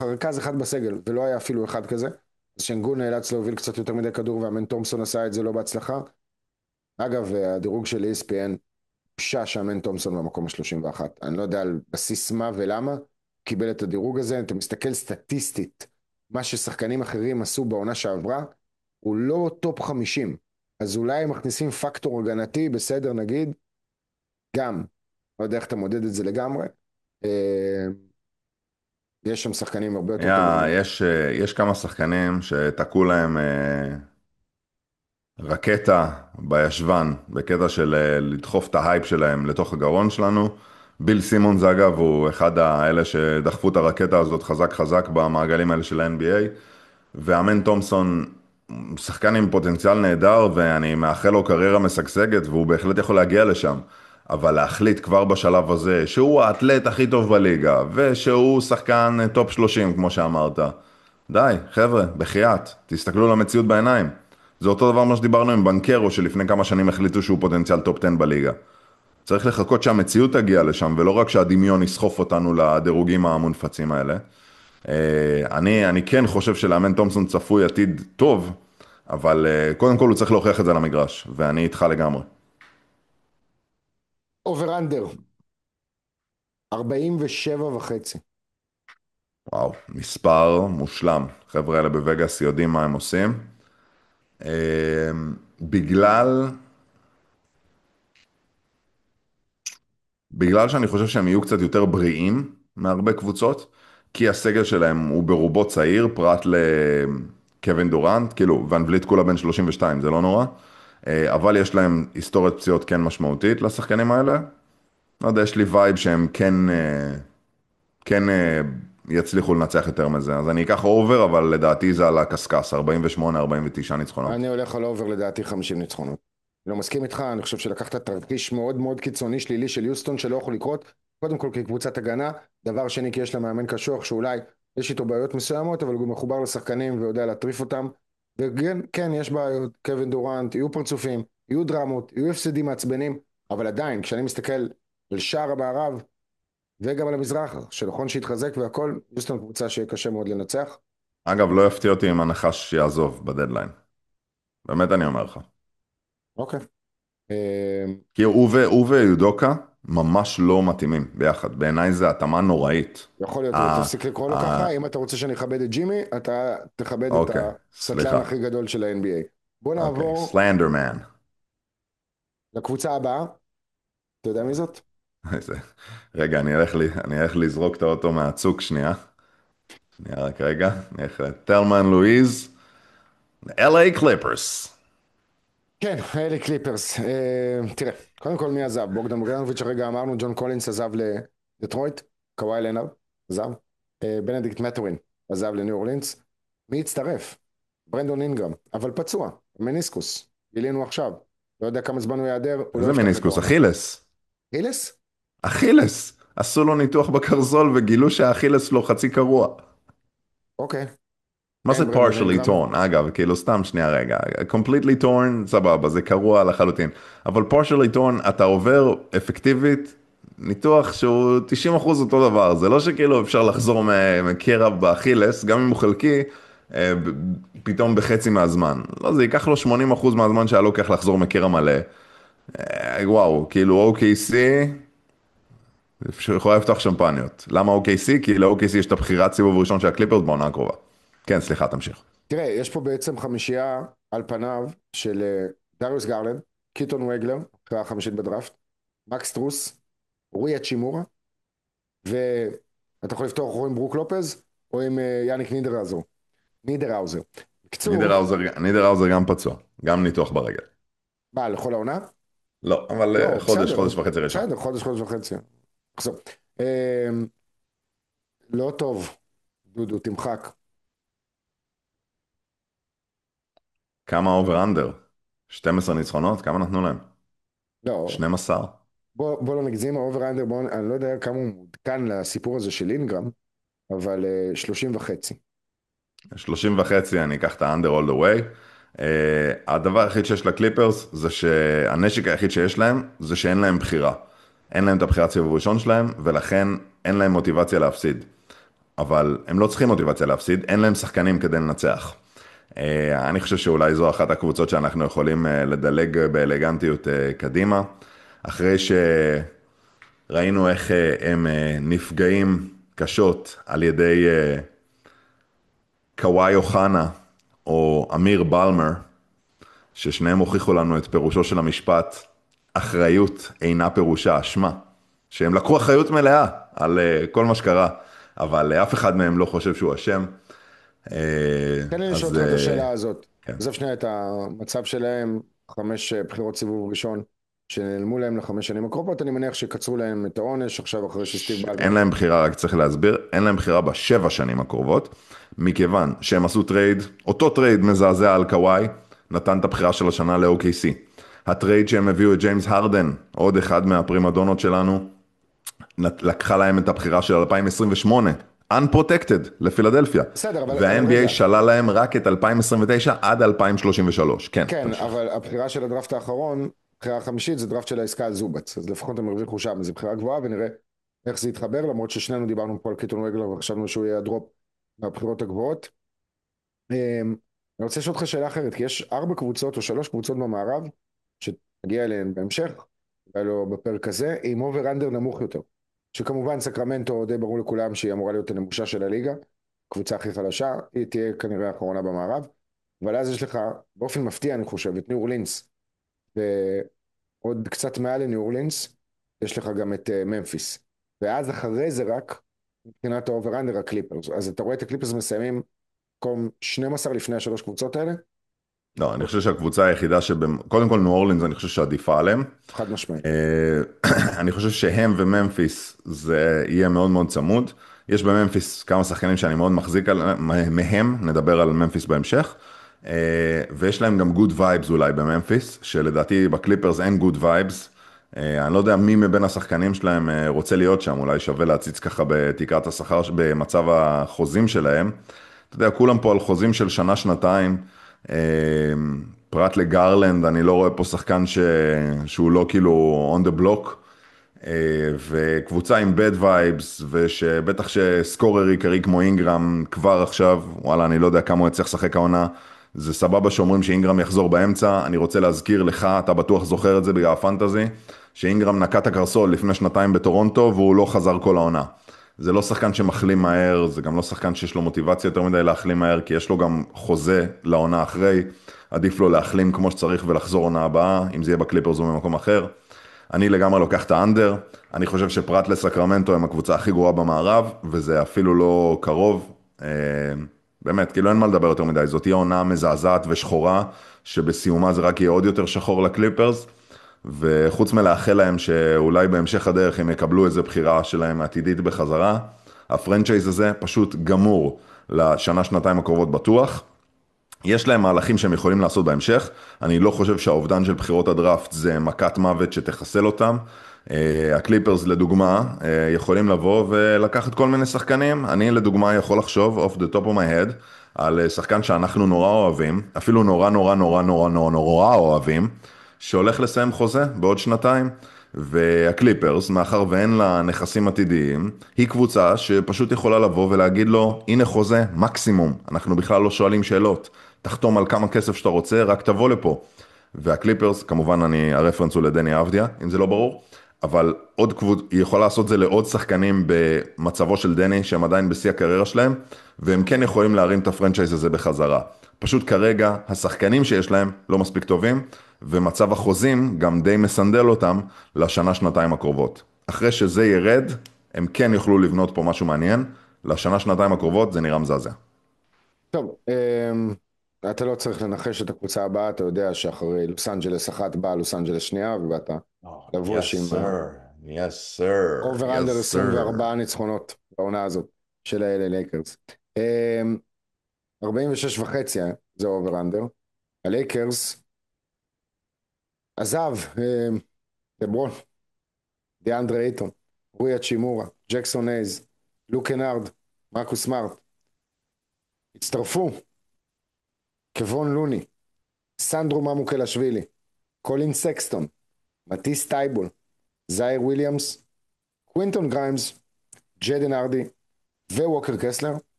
רכז אחד בסגל, ולא היה אפילו אחד כזה. אז שנגון נאלץ להוביל קצת יותר מדי כדור, והמן תומפסון עשה את זה לא בהצלחה. אגב, הדירוג של ESPN, בושה שהמן תומפסון במקום ה-31. אני לא יודע על בסיס מה ולמה, קיבל את הדירוג הזה. אתה מסתכל סטטיסטית, מה ששחקנים אחרים עשו בעונה שעברה, הוא לא טופ 50. אז אולי הם מכניסים פקטור הגנתי, בסדר נגיד, גם. לא יודע איך אתה מודד את זה לגמרי. אה, יש שם שחקנים הרבה יותר טובים ממנו. יש כמה שחקנים שתקעו להם רקטה בישבן, בקטע של לדחוף את ההייפ שלהם לתוך הגרון שלנו. ביל סימונס אגב הוא אחד האלה שדחפו את הרקטה הזאת חזק חזק במעגלים האלה של ה-NBA, ואמן תומפסון שחקן עם פוטנציאל נהדר ואני מאחל לו קריירה משגשגת והוא בהחלט יכול להגיע לשם, אבל להחליט כבר בשלב הזה שהוא האתלט הכי טוב בליגה ושהוא שחקן טופ 30 כמו שאמרת, די חבר'ה בחייאת, תסתכלו למציאות בעיניים. זה אותו דבר מה שדיברנו עם בנקרו שלפני כמה שנים החליטו שהוא פוטנציאל טופ 10 בליגה. צריך לחכות שהמציאות תגיע לשם ולא רק שהדמיון יסחוף אותנו לדירוגים המונפצים האלה. אני כן חושב שלאמן תומפסון צפוי עתיד טוב, אבל קודם כל הוא צריך להוכיח את זה למגרש, ואני איתך לגמרי. אובר אנדר, 47 וחצי. וואו, מספר מושלם. חבר'ה האלה בווגאס יודעים מה הם עושים. בגלל, בגלל שאני חושב שהם יהיו קצת יותר בריאים מהרבה קבוצות, כי הסגל שלהם הוא ברובו צעיר, פרט לקווין דורנט, כאילו, ון וליט כולה בן 32, זה לא נורא, אבל יש להם היסטוריית פציעות כן משמעותית לשחקנים האלה. לא יודע, יש לי וייב שהם כן יצליחו לנצח יותר מזה. אז אני אקח אובר, אבל לדעתי זה על הקסקס, 48-49 ניצחונות. אני הולך על אובר לדעתי 50 ניצחונות. אני לא מסכים איתך, אני חושב שלקחת תרחיש מאוד מאוד קיצוני שלילי של יוסטון שלא יכול לקרות, קודם כל כקבוצת הגנה, דבר שני כי יש לה מאמן קשוח שאולי יש איתו בעיות מסוימות, אבל הוא גם מחובר לשחקנים ויודע להטריף אותם, וכן, כן, יש בעיות, קווין דורנט, יהיו פרצופים, יהיו דרמות, יהיו הפסדים מעצבנים, אבל עדיין, כשאני מסתכל על שער המערב וגם על המזרח, שנכון שיתחזק והכל, יוסטון קבוצה שקשה מאוד לנצח. אגב, לא יפתיע אותי אם הנחש יעזוב בדדליין. באמת אני אומר לך. אוקיי. אה, כי הוא ויודוקה ממש לא מתאימים ביחד. בעיניי זה התאמה נוראית. יכול להיות, אה, תפסיק לקרוא לו אה, ככה, אם אתה רוצה שאני אכבד את ג'ימי, אתה תכבד את אוקיי, הסטלן סליחה. הכי גדול של ה-NBA. בוא אוקיי, נעבור סלנדרמן. לקבוצה הבאה, אתה יודע מי זאת? רגע, אני אלך לזרוק את האוטו מהצוק שנייה. שנייה רק רגע. אני אלך לטלמן לואיז. LA Clippers. כן, אלה קליפרס. תראה, קודם כל מי עזב? בוגדן בוגדנוביץ' הרגע אמרנו, ג'ון קולינס עזב לדטרויט, קוואי לנארד עזב, בנדיקט מטורין עזב לניו אורלינס. מי הצטרף? ברנדון אינגרם, אבל פצוע, מניסקוס, גילינו עכשיו. לא יודע כמה זמן הוא ייעדר, הוא לא איזה יפתח את מניסקוס? העונה. אכילס. אילס? אכילס. עשו לו ניתוח בקרזול וגילו שהאכילס לו חצי קרוע. אוקיי. מה זה כן, ברנדון partially אינגרם. torn? אגב, כאילו סתם שנייה רגע. completely torn, סבבה, זה קרוע לחלוטין. אבל partially torn, אתה עובר אפקטיבית ניתוח שהוא 90% אותו דבר. זה לא שכאילו אפשר לחזור מקרע באכילס, גם אם הוא חלקי, פתאום בחצי מהזמן. לא, זה ייקח לו 80% מהזמן שהיה לוקח לחזור מקרע מלא. וואו, כאילו OKC, יכולה לפתוח שמפניות. למה OKC? כי ל-OKC יש את הבחירת סיבוב ראשון של הקליפרס בעונה הקרובה. כן, סליחה, תמשיך. תראה, יש פה בעצם חמישייה על פניו של דריוס גרלנד, קיטון וגלר, אחרי החמישית בדראפט, מקס טרוס, רוי אצ'ימורה, ואתה יכול לפתוח או עם ברוק לופז, או עם יאניק נידראוזר. בקיצור, נידר האוזר גם פצוע, גם ניתוח ברגל. בא לכל העונה? לא, אבל לא, חודש, בסדר, חודש וחצי ראשון. בסדר, חודש, חודש וחצי. נחזור. אה, לא טוב, דודו, תמחק. כמה אובר אנדר? 12 ניצחונות? כמה נתנו להם? לא, 12. בוא לא נגזים, האובר אנדר, אני לא יודע כמה הוא מעודכן לסיפור הזה של אינגרם, אבל 30 וחצי. 30 וחצי, אני אקח את האנדר all the way. הדבר היחיד שיש לקליפרס זה שהנשק היחיד שיש להם זה שאין להם בחירה. אין להם את הבחירת סיבוב ראשון שלהם, ולכן אין להם מוטיבציה להפסיד. אבל הם לא צריכים מוטיבציה להפסיד, אין להם שחקנים כדי לנצח. אני חושב שאולי זו אחת הקבוצות שאנחנו יכולים לדלג באלגנטיות קדימה, אחרי שראינו איך הם נפגעים קשות על ידי קוואי אוחנה או אמיר בלמר, ששניהם הוכיחו לנו את פירושו של המשפט, אחריות אינה פירושה אשמה, שהם לקחו אחריות מלאה על כל מה שקרה, אבל אף אחד מהם לא חושב שהוא אשם. תן לי לשאול אז אותך את השאלה הזאת. כן. עזוב שנייה את המצב שלהם, 5 בחירות סיבוב ראשון, שנעלמו להם ל5 שנים הקרובות, אני מניח שקצרו להם את העונש, עכשיו אחרי שסטיב אין בלמן. להם בחירה, רק צריך להסביר, אין להם בחירה בשבע שנים הקרובות, מכיוון שהם עשו טרייד, אותו טרייד מזעזע על קוואי, נתן את הבחירה של השנה ל-OKC. הטרייד שהם הביאו את ג'יימס הרדן, עוד אחד מהפרימדונות שלנו, לקחה להם את הבחירה של 2028, unprotected, לפילדלפיה. בסדר, אבל וה-NBA רגע, שלל להם רק את 2029 עד 2033. כן, כן, תמשיך. אבל הבחירה של הדראפט האחרון, הבחירה החמישית, זה דראפט של העסקה על זובץ, אז לפחות הם הרוויחו שם, זו בחירה גבוהה, ונראה איך זה יתחבר, למרות ששנינו דיברנו פה על קיטון רגלר, וחשבנו שהוא יהיה הדרופ מהבחירות הגבוהות. אני רוצה לשאול אותך שאלה אחרת, כי יש 4 קבוצות או 3 קבוצות במערב, שנגיע אליהן בהמשך, אולי לא בפרק הזה, עם אובר אנדר נמוך יותר. שכמובן סקרמנטו די ברור לכולם שהיא אמורה להיות הנמושה של הליגה, קבוצה הכי חלשה, היא תהיה כנראה האחרונה במערב, אבל אז יש לך, באופן מפתיע אני חושב, את ניו אורלינס, ועוד קצת מעל לניו אורלינס, יש לך גם את ממפיס. ואז אחרי זה רק, מבחינת האובר אנדר הקליפרס. אז אתה רואה את הקליפרס מסיימים מקום 12 לפני ה3 קבוצות האלה? לא, אני חושב שהקבוצה היחידה קודם כל ניו אורלינס, אני חושב שעדיפה עליהם. חד משמעית. אני חושב שהם וממפיס זה יהיה מאוד מאוד צמוד. יש בממפיס כמה שחקנים שאני מאוד מחזיק מהם, נדבר על ממפיס בהמשך. ויש להם גם גוד וייבס אולי בממפיס, שלדעתי בקליפרס אין גוד וייבס. אני לא יודע מי מבין השחקנים שלהם רוצה להיות שם, אולי שווה להציץ ככה בתקרת השכר, במצב החוזים שלהם. אתה יודע, כולם פה על חוזים של שנה, שנתיים. פרט לגרלנד, אני לא רואה פה שחקן שהוא לא כאילו on the block, וקבוצה עם bad vibes, ושבטח שסקורר עיקרי כמו אינגרם כבר עכשיו, וואלה, אני לא יודע כמה הוא יצליח לשחק העונה, זה סבבה שאומרים שאינגרם יחזור באמצע, אני רוצה להזכיר לך, אתה בטוח זוכר את זה בגלל הפנטזי, שאינגרם נקע את הקרסול לפני שנתיים בטורונטו, והוא לא חזר כל העונה. זה לא שחקן שמחלים מהר, זה גם לא שחקן שיש לו מוטיבציה יותר מדי להחלים מהר, כי יש לו גם חוזה לעונה אחרי, עדיף לו להחלים כמו שצריך ולחזור עונה הבאה, אם זה יהיה בקליפרס או במקום אחר. אני לגמרי לוקח את האנדר, אני חושב שפרט לסקרמנטו הם הקבוצה הכי גרועה במערב, וזה אפילו לא קרוב, באמת, כאילו אין מה לדבר יותר מדי, זאת תהיה עונה מזעזעת ושחורה, שבסיומה זה רק יהיה עוד יותר שחור לקליפרס, וחוץ מלאחל להם שאולי בהמשך הדרך הם יקבלו איזה בחירה שלהם עתידית בחזרה, הפרנצ'ייז הזה פשוט גמור לשנה, שנתיים הקרובות בטוח. יש להם מהלכים שהם יכולים לעשות בהמשך, אני לא חושב שהאובדן של בחירות הדראפט זה מכת מוות שתחסל אותם. הקליפרס לדוגמה יכולים לבוא ולקחת כל מיני שחקנים, אני לדוגמה יכול לחשוב off the top of my head על שחקן שאנחנו נורא אוהבים, אפילו נורא נורא נורא נורא נורא נורא אוהבים, שהולך לסיים חוזה בעוד שנתיים, והקליפרס, מאחר ואין לה נכסים עתידיים, היא קבוצה שפשוט יכולה לבוא ולהגיד לו, הנה חוזה, מקסימום, אנחנו בכלל לא שואלים שאלות, תחתום על כמה כסף שאתה רוצה, רק תבוא לפה. והקליפרס, כמובן הרפרנס הוא לדני אבדיה, אם זה לא ברור, אבל היא יכולה לעשות זה לעוד שחקנים במצבו של דני, שהם עדיין בשיא הקריירה שלהם, והם כן יכולים להרים את הפרנצ'ייז הזה בחזרה. פשוט כרגע, השחקנים שיש להם לא מספיק טובים, ומצב החוזים גם די מסנדל אותם לשנה, שנתיים הקרובות. אחרי שזה ירד, הם כן יוכלו לבנות פה משהו מעניין, לשנה, שנתיים הקרובות זה נראה מזעזע. טוב, אתה לא צריך לנחש את הקבוצה הבאה, אתה יודע שאחרי לוס אנג'לס אחת באה לוס אנג'לס שנייה, ואתה Oh, לבוש עם yes, sir. Yes, sir. אובר Yes, אנדר sir. 24 ניצחונות בעונה הזאת של ה-LA לייקרס. 46 וחצי, זה אובר אנדר. הלייקרס עזב, לברון, דיאנדרה אייטון, רוי צ'ימורה, ג'קסון הייז, לוק קנארד, מרקוס סמארט, הצטרפו קוון לוני, סנדרו ממוקלשווילי, קולין סקסטון, מטיס טייבול, זייר וויליאמס, קווינטון גריימס, ג'דן ארדי וווקר קסלר,